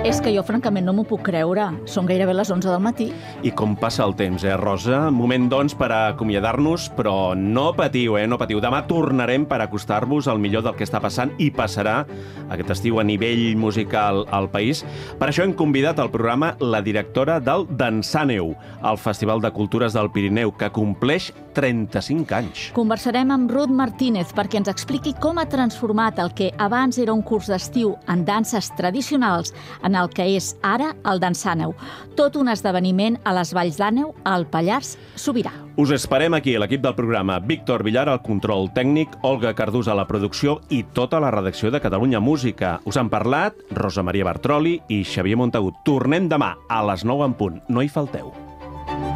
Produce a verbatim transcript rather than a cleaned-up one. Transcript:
És que jo, francament, no m'ho puc creure. Són gairebé les onze del matí. I com passa el temps, eh, Rosa? Moment, doncs, per acomiadar-nos, però no patiu, eh, no patiu. Demà tornarem per acostar-vos al millor del que està passant i passarà aquest estiu a nivell musical al país. Per això hem convidat al programa la directora del Dansàneu, el Festival de Cultures del Pirineu, que compleix trenta-cinc anys. Conversarem amb Ruth Martínez perquè ens expliqui com ha transformat el que abans era un curs d'estiu en danses tradicionals en el que és ara el Dansàneu. Tot un esdeveniment a les Valls d'Àneu, al Pallars Sobirà. Us esperem aquí, a l'equip del programa. Víctor Villar al control tècnic, Olga Cardús a la producció i tota la redacció de Catalunya Música. Us han parlat Rosa Maria Bartroli i Xavier Montagut. Tornem demà a les nou en punt. No hi falteu.